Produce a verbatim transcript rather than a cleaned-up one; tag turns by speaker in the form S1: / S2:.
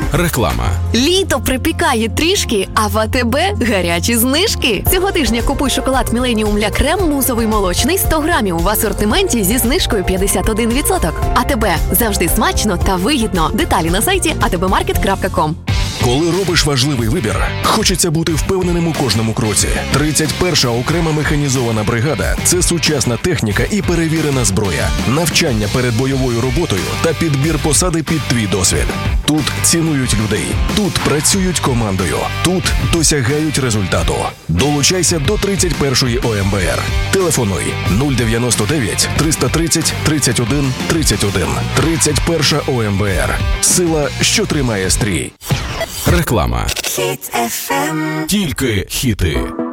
S1: Реклама.
S2: Літо припікає трішки, а в АТБ гарячі знижки. Цього тижня купуй шоколад Millennium Ля Крем музовий молочний сто грамів в асортименті зі знижкою п'ятдесят один відсоток. АТБ. Завжди смачно та вигідно. Деталі на сайті а те бе маркет крапка ком.
S1: Коли робиш важливий вибір, хочеться бути впевненим у кожному кроці. тридцять перша окрема механізована бригада – це сучасна техніка і перевірена зброя, навчання перед бойовою роботою та підбір посади під твій досвід. Тут цінують людей, тут працюють командою, тут досягають результату. Долучайся до тридцять першої о ем бе ер. Телефонуй нуль дев'яносто дев'ять триста тридцять тридцять один тридцять один. тридцять перша о ем бе ер. Сила, що тримає стрій. Реклама.
S3: Хіт еф ем.
S1: Тільки хіти.